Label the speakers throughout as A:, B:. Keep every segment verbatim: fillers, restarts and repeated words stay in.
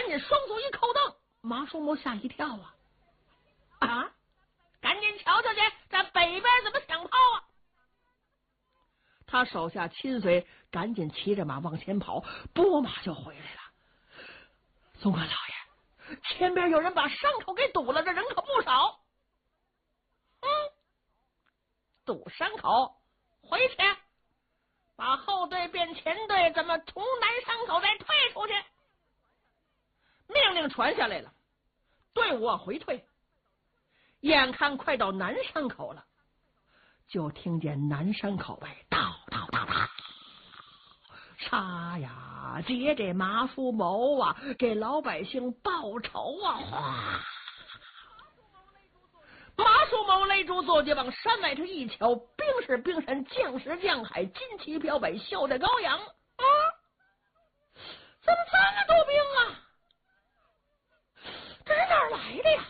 A: 紧双足一扣蹬，马叔谋吓一跳啊啊！赶紧瞧瞧去，这北边怎么响炮啊？他手下亲随赶紧骑着马往前跑，拨马就回来了。总管老爷，前边有人把山口给堵了，这人可不少。嗯，堵山口，回去把后队变前队，怎么从南山口再退出去？命令传下来了，队伍往回退。眼看快到南山口了，就听见南山口外叨叨叨叨，杀呀！接这马叔谋啊，给老百姓报仇啊！哗！马叔谋勒住坐骑，往山外头一瞧，兵是兵神，将是将海，金旗飘摆，笑在高阳啊！怎么这么多兵啊？这是哪儿来的呀？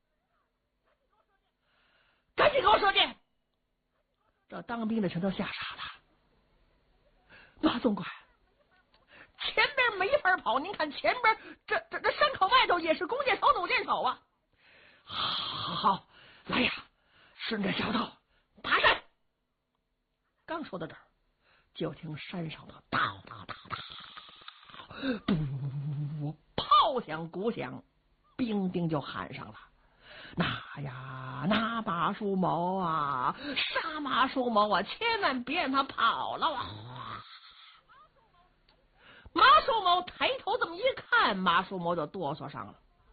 A: 赶紧给我说去！这当兵的全都吓傻了。马总管，前边没法跑，您看前边这这这山口外头也是弓箭手、弩箭手啊！好，好，好，来呀，顺着小道爬山。刚说到这儿，就听山上的叨叨叨叨，不，炮响鼓响，兵丁就喊上了。那呀，那马叔谋啊，杀马叔谋啊，千万别让他跑了啊！马叔谋抬头这么一看，马叔谋就哆嗦上了。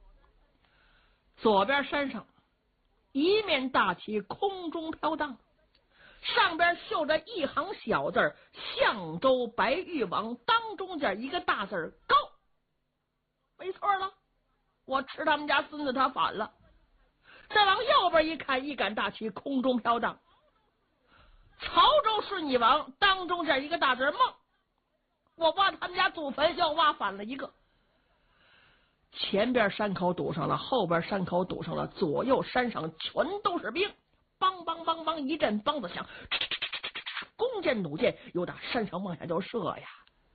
A: 左边山上一面大旗空中飘荡，上边绣着一行小字象州白玉王，当中间一个大字高。没错了，我吃他们家孙子他反了。再往右边一看，一杆大旗空中飘荡，曹州顺义王，当中这一个大字孟。我挖他们家祖坟，要挖反了一个。前边山口堵上了，后边山口堵上了，左右山上全都是兵，梆梆梆梆一阵梆子响，弓箭弩箭由打山上往下就射呀！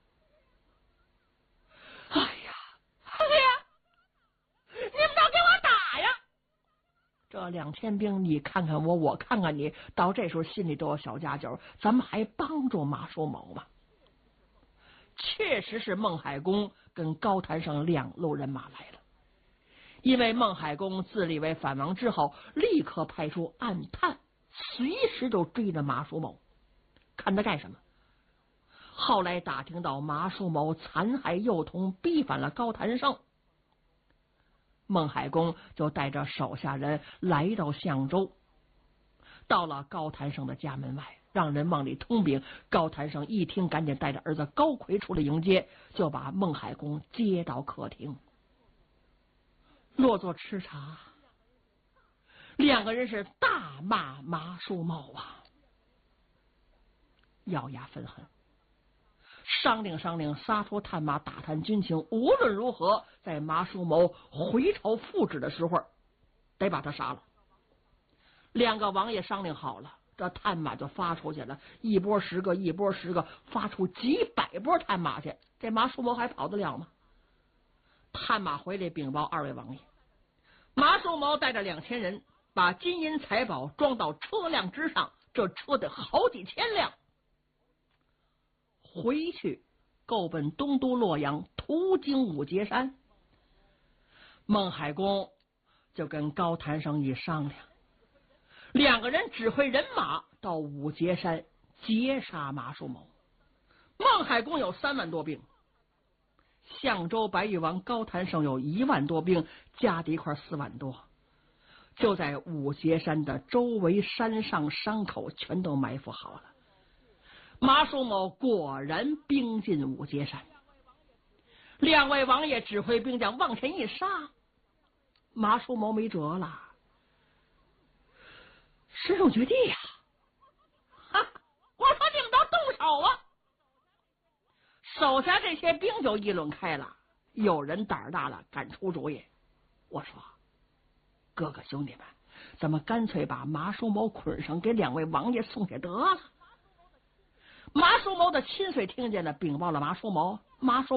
A: 哎呀，哎呀，你们都给我打呀！这两千兵，你看看我，我看看你，到这时候心里都有小家酒，咱们还帮助马叔谋吗？确实是孟海公跟高谭胜两路人马来了，因为孟海公自立为反王之后，立刻派出暗探，随时就追着马叔谋，看他干什么。后来打听到马叔谋残害幼童，逼反了高谭胜，孟海公就带着手下人来到象州，到了高谭胜的家门外，让人往里通禀。高谭胜一听，赶紧带着儿子高奎出来迎接，就把孟海公接到客厅，落座吃茶。两个人是大骂马叔谋啊，咬牙愤恨，商量商量，撒出探马打探军情，无论如何在马叔谋回朝复旨的时候得把他杀了。两个王爷商量好了，这探马就发出去了，一波十个，一波十个，发出几百波探马去，这马叔谋还跑得了吗？探马回来禀报二位王爷，马叔谋带着两千人把金银财宝装到车辆之上，这车得好几千辆，回去够奔东都洛阳，途经五节山。孟海公就跟高谭胜一商量，两个人指挥人马到五节山截杀马叔谋。孟海公有三万多兵，象州白玉王高谭胜有一万多兵，加在一块四万多，就在五节山的周围山上山口全都埋伏好了。马叔谋果然兵进五节山，两位王爷指挥兵将往前一杀，马叔谋没辙了，师兄绝地呀！哈，我说你们都动手啊！手下这些兵就议论开了，有人胆儿大了，敢出主意。我说，哥哥兄弟们，咱们干脆把马叔谋捆上，给两位王爷送下得了。马叔谋的亲随听见了，禀报了马叔谋，马叔